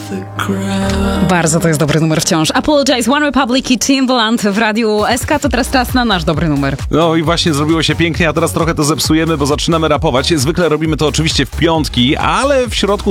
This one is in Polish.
Bardzo to jest dobry numer wciąż. Apologize, One Republic i Timbaland w Radiu SK. To teraz czas na nasz dobry numer. No i właśnie zrobiło się pięknie, a teraz trochę to zepsujemy, bo zaczynamy rapować. Zwykle robimy to oczywiście w piątki, ale w środku